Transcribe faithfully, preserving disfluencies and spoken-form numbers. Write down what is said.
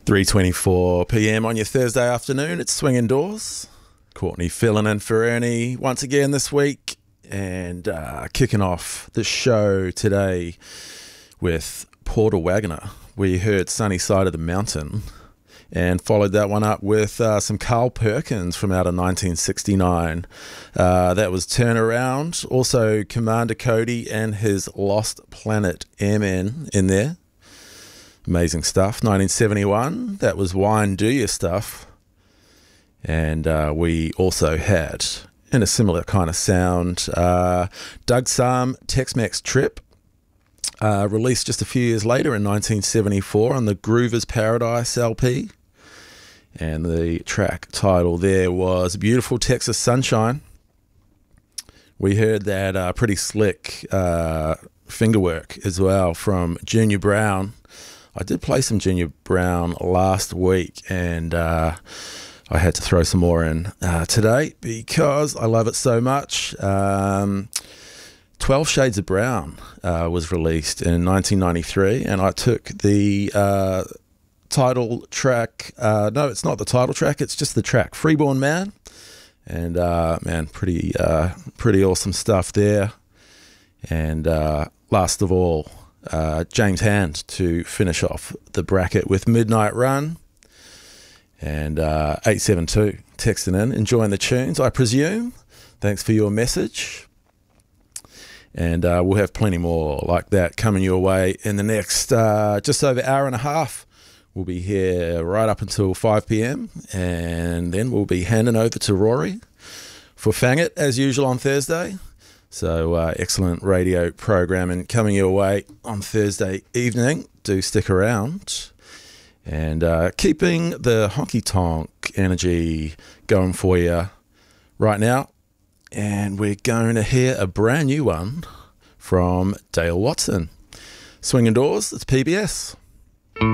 three twenty-four p m on your Thursday afternoon. It's Swinging Doors. Courtney filling in for Ernie once again this week, and uh, kicking off the show today with Porter Wagoner. We heard Sunny Side of the Mountain and followed that one up with uh, some Carl Perkins from out of nineteen sixty-nine. Uh, that was Turnaround. Also Commander Cody and his Lost Planet Airmen in there. Amazing stuff. nineteen seventy-one, that was Wine Do Your Stuff. And uh, we also had, in a similar kind of sound, uh, Doug Sahm, Tex-Mex Trip, uh, released just a few years later in nineteen seventy-four on the Groover's Paradise L P. And the track title there was Beautiful Texas Sunshine. We heard that uh, pretty slick uh, fingerwork as well from Junior Brown. I did play some Junior Brown last week, and uh, I had to throw some more in uh, today because I love it so much. Um, twelve Shades of Brown uh, was released in nineteen ninety-three, and I took the uh, title track. Uh, no, it's not the title track. It's just the track, Freeborn Man. And, uh, man, pretty, uh, pretty awesome stuff there. And uh, last of all, Uh, James Hand to finish off the bracket with Midnight Run. And uh, eight seven two texting in, enjoying the tunes, I presume. Thanks for your message. And uh, we'll have plenty more like that coming your way in the next uh, just over hour and a half. We'll be here right up until five p m, and then we'll be handing over to Rory for Fang It, as usual on Thursday. So uh, excellent radio programming coming your way on Thursday evening. Do stick around. And uh, keeping the honky-tonk energy going for you right now. And we're going to hear a brand new one from Dale Watson. Swinging Doors, it's P B S.